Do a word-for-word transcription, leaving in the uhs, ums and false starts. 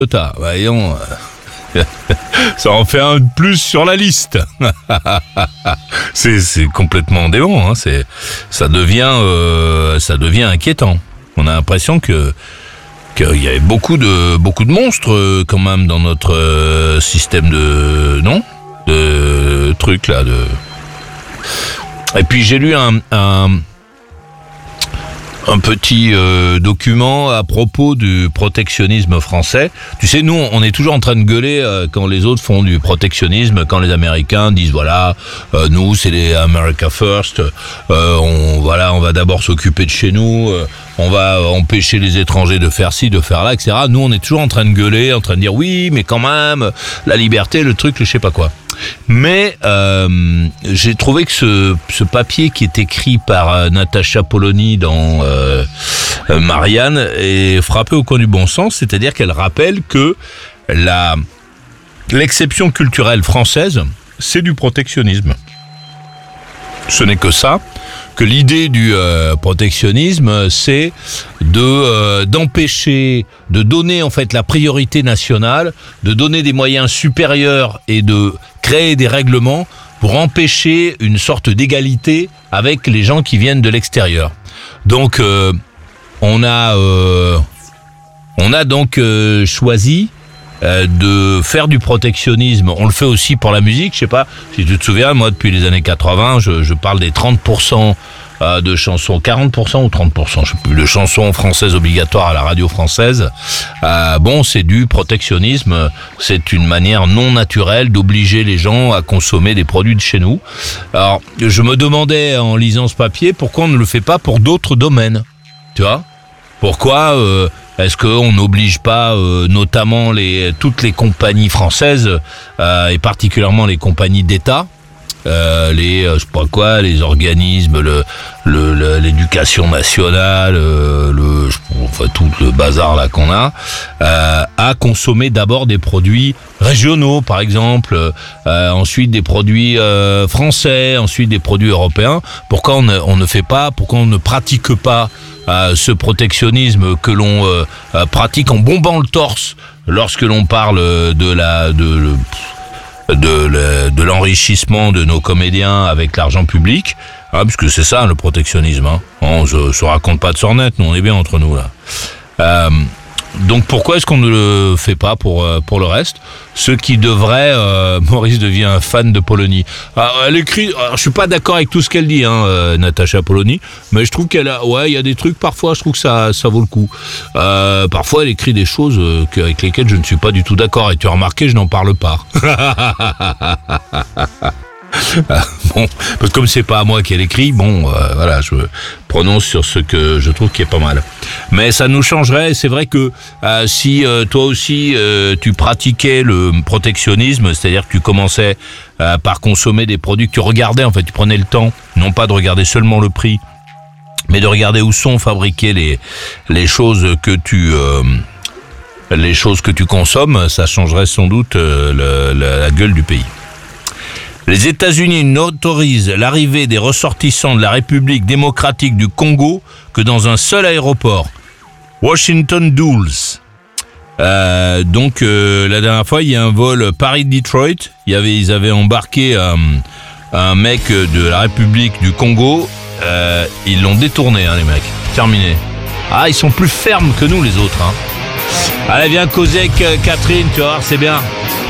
Toyota. Voyons, ça en fait un de plus sur la liste. c'est, c'est complètement dément. Hein. C'est, ça devient, euh, ça devient inquiétant. On a l'impression que qu'il y avait beaucoup de beaucoup de monstres quand même dans notre euh, système de non de trucs là de. Et puis j'ai lu un un, un petit euh, document à propos du protectionnisme français. Tu sais, nous on est toujours en train de gueuler euh, quand les autres font du protectionnisme, quand les Américains disent voilà, euh, nous c'est les America First, euh, on voilà, on va d'abord s'occuper de chez nous, euh, on va empêcher les étrangers de faire ci, de faire là, et cetera. Nous on est toujours en train de gueuler, en train de dire oui, mais quand même la liberté, le truc, le je sais pas quoi. Mais euh, j'ai trouvé que ce, ce papier qui est écrit par euh, Natacha Polony dans euh, euh, Marianne est frappé au coin du bon sens, c'est-à-dire qu'elle rappelle que la l'exception culturelle française, c'est du protectionnisme. Ce n'est que ça, que l'idée du euh, protectionnisme, c'est de euh, d'empêcher, de donner en fait la priorité nationale, de donner des moyens supérieurs et de créer des règlements pour empêcher une sorte d'égalité avec les gens qui viennent de l'extérieur. Donc euh, on a euh, on a donc euh, choisi euh, de faire du protectionnisme. On le fait aussi pour la musique. Je sais pas si tu te souviens, moi depuis les années quatre-vingts, je, je parle des trente pour cent de chansons, quarante pour cent ou trente pour cent, je sais plus, de chansons françaises obligatoires à la radio française. Euh, bon, c'est du protectionnisme, c'est une manière non naturelle d'obliger les gens à consommer des produits de chez nous. Alors, je me demandais en lisant ce papier pourquoi on ne le fait pas pour d'autres domaines, tu vois ? Pourquoi euh, est-ce qu'on n'oblige pas euh, notamment les toutes les compagnies françaises euh, et particulièrement les compagnies d'État, Euh, les euh, je sais pas quoi, les organismes, le, le, le l'éducation nationale, euh, le enfin tout le bazar là qu'on a, euh, à consommer d'abord des produits régionaux par exemple, euh, ensuite des produits euh, français, ensuite des produits européens. Pourquoi on ne, on ne fait pas, pourquoi on ne pratique pas euh, ce protectionnisme que l'on euh, pratique en bombant le torse lorsque l'on parle de la de le, De, le, de l'enrichissement de nos comédiens avec l'argent public, hein, puisque c'est ça le protectionnisme. Hein. On se, se raconte pas de sornettes, nous on est bien entre nous là. Euh, donc pourquoi est-ce qu'on ne le fait pas pour pour le reste ? Ce qui devrait, euh, Maurice devient un fan de Polony. Alors, elle écrit, alors, je suis pas d'accord avec tout ce qu'elle dit, hein, euh, Natacha Polony, mais je trouve qu'elle a, ouais, il y a des trucs parfois, je trouve que ça ça vaut le coup. Euh, parfois, elle écrit des choses euh, avec lesquelles je ne suis pas du tout d'accord. Et tu as remarqué, je n'en parle pas. Bon, parce que comme c'est pas à moi qu'elle écrit, bon, euh, voilà, je prononce sur ce que je trouve qui est pas mal. Mais ça nous changerait. C'est vrai que euh, si euh, toi aussi euh, tu pratiquais le protectionnisme, c'est-à-dire que tu commençais euh, par consommer des produits que tu regardais, en fait, tu prenais le temps, non pas de regarder seulement le prix, mais de regarder où sont fabriquées les les choses que tu euh, les choses que tu consommes, ça changerait sans doute euh, le, le, la gueule du pays. Les États-Unis n'autorisent l'arrivée des ressortissants de la République démocratique du Congo que dans un seul aéroport, Washington Dulles. Euh, donc euh, la dernière fois, il y a un vol Paris-Detroit. Il y avait, ils avaient embarqué un, un mec de la République du Congo. Euh, ils l'ont détourné, hein, les mecs. Terminé. Ah, ils sont plus fermes que nous, les autres. Hein. Allez, viens causer avec Catherine, tu vas voir, c'est bien.